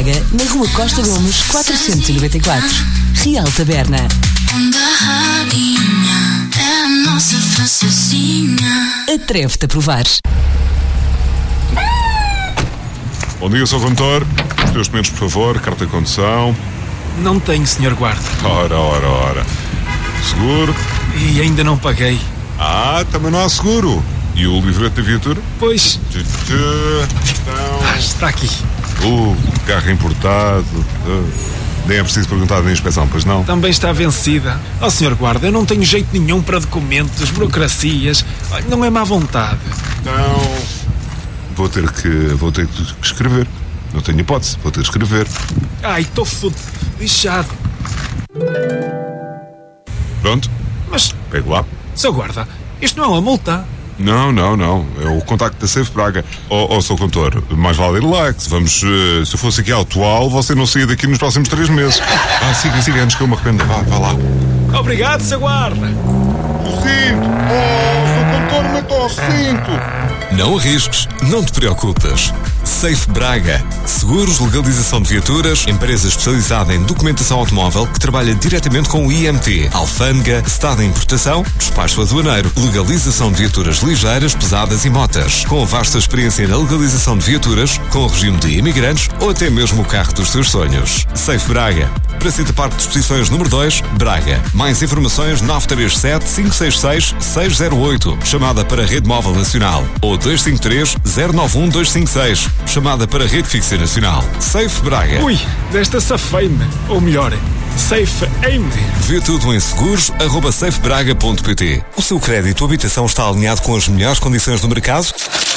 Braga, na Rua Costa Gomes, 494. Real Taberna. Atreve-te a provar. Bom dia, Sr. Condutor. Os teus documentos, por favor. Carta de condução. Não tenho, Sr. Guarda. Ora. Seguro. E ainda não paguei. Também não há seguro. E o livreto da viatura? Pois. Então... está aqui. Carro importado. Nem é preciso perguntar da inspeção, pois não? Também está vencida. Sr. Guarda, eu não tenho jeito nenhum para documentos, burocracias. Não é má vontade. Então... Vou ter que escrever. Não tenho hipótese. Vou ter que escrever. Estou lixado. Pronto. Mas... Pego lá. Sr. Guarda, isto não é uma multa. Não. É o contacto da Safe Braga. Sr. Condutor, mais vale ir lá. Que se eu fosse aqui atual, você não saía daqui nos próximos 3 meses. Siga, antes que eu me arrependa. Vá lá. Obrigado, Sr. Guarda. O cinto! Sr. Condutor, meta o cinto! Não arrisques, não te preocupes. Safe Braga. Seguros, legalização de viaturas, empresa especializada em documentação automóvel que trabalha diretamente com o IMT, alfândega, Estado de importação, despacho aduaneiro, legalização de viaturas ligeiras, pesadas e motas. Com vasta experiência na legalização de viaturas, com o regime de imigrantes ou até mesmo o carro dos seus sonhos. Safe Braga. Praceta Parque de Exposições número 2, Braga. Mais informações 937-566-608. Chamada para a Rede Móvel Nacional. Ou 253-091-256. Chamada para a Rede Fixa Nacional. Safe Braga. Desta safei-me. Ou melhor, safe-me. Vê tudo em seguros@safebraga.pt. O seu crédito ou habitação está alinhado com as melhores condições do mercado?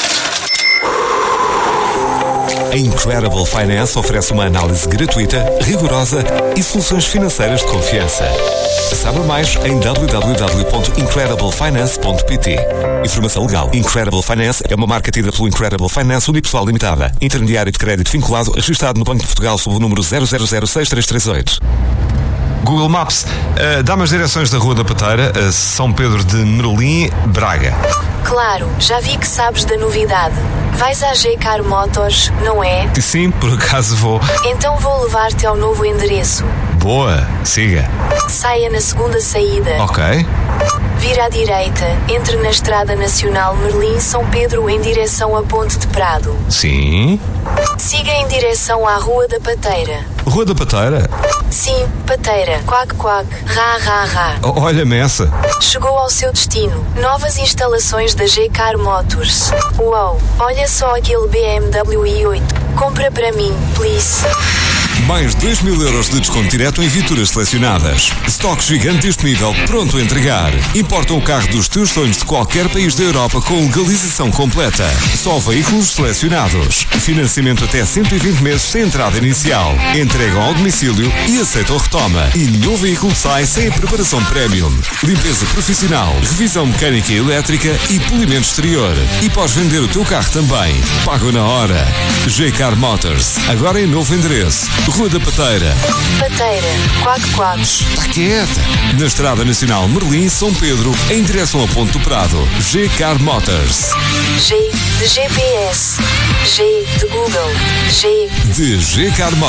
A Incredible Finance oferece uma análise gratuita, rigorosa e soluções financeiras de confiança. Saiba mais em www.incrediblefinance.pt. Informação legal. Incredible Finance é uma marca tida pelo Incredible Finance Unipessoal Limitada. Intermediário de crédito vinculado, registrado no Banco de Portugal sob o número 0006338. Google Maps, dá-me as direções da Rua da Pateira, São Pedro de Merlim, Braga. Claro, já vi que sabes da novidade. Vais à G-Car Motors, não é? Sim, por acaso vou. Então vou levar-te ao novo endereço. Boa, siga. Saia na segunda saída. Ok. Vira à direita, entre na Estrada Nacional Merlim-São Pedro em direção a Ponte de Prado. Sim. Siga em direção à Rua da Pateira. Rua da Pateira? Sim, Pateira. Quac, quac. Rá, rá, rá. Olha-me essa. Chegou ao seu destino. Novas instalações da G-Car Motors. Uau, olha só aquele BMW i8. Compra para mim, please. Mais 2.000 euros de desconto direto em viaturas selecionadas. Estoque gigante disponível, pronto a entregar. Importam o carro dos teus sonhos de qualquer país da Europa com legalização completa. Só veículos selecionados. Financiamento até 120 meses sem entrada inicial. Entregam ao domicílio e aceitam retoma. E nenhum veículo sai sem a preparação premium. Limpeza profissional, revisão mecânica e elétrica e polimento exterior. E podes vender o teu carro também. Pagam na hora. G-Car Motors. Agora em novo endereço. Rua da Pateira. Pateira. Quac, quac. Está quieta. Na Estrada Nacional Merlim, São Pedro, em direção a Ponte do Prado. G-Car Motors. G de GPS. G de Google. G de G-Car Motors.